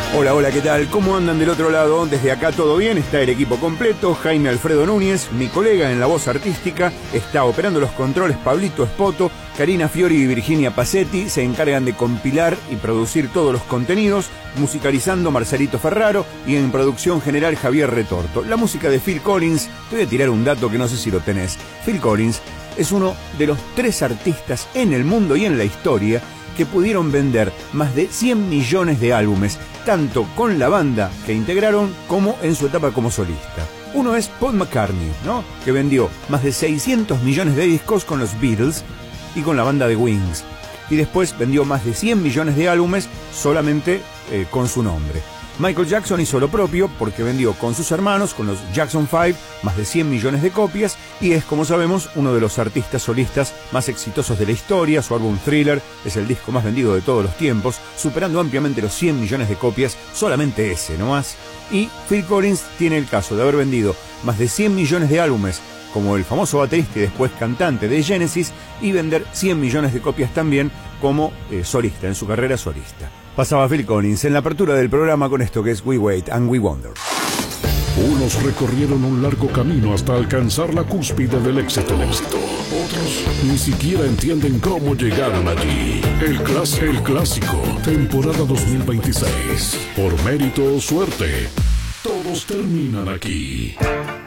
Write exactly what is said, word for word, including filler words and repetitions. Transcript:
Hola, hola, ¿qué tal? ¿Cómo andan del otro lado? Desde acá todo bien, está el equipo completo. Jaime Alfredo Núñez, mi colega en la voz artística, está operando los controles Pablito Espoto, Karina Fiori y Virginia Pacetti se encargan de compilar y producir todos los contenidos, musicalizando Marcelito Ferraro y en producción general Javier Retorto. La música de Phil Collins, te voy a tirar un dato que no sé si lo tenés. Phil Collins es uno de los tres artistas en el mundo y en la historia que pudieron vender más de cien millones de álbumes, tanto con la banda que integraron como en su etapa como solista. Uno es Paul McCartney, ¿no?, que vendió más de seiscientos millones de discos con los Beatles y con la banda de Wings. Y después vendió más de cien millones de álbumes solamente eh, con su nombre. Michael Jackson hizo lo propio porque vendió con sus hermanos, con los Jackson Five, más de cien millones de copias y es, como sabemos, uno de los artistas solistas más exitosos de la historia. Su álbum Thriller es el disco más vendido de todos los tiempos, superando ampliamente los cien millones de copias, solamente ese, no más. Y Phil Collins tiene el caso de haber vendido más de cien millones de álbumes como el famoso baterista y después cantante de Genesis, y vender cien millones de copias también como eh, solista, en su carrera solista. Pasaba Phil Collins en la apertura del programa con esto que es We Wait and We Wonder. Unos recorrieron un largo camino hasta alcanzar la cúspide del éxito. Otros ni siquiera entienden cómo llegaron allí. El, clas- el clásico, temporada dos mil veintiséis. Por mérito o suerte, todos terminan aquí.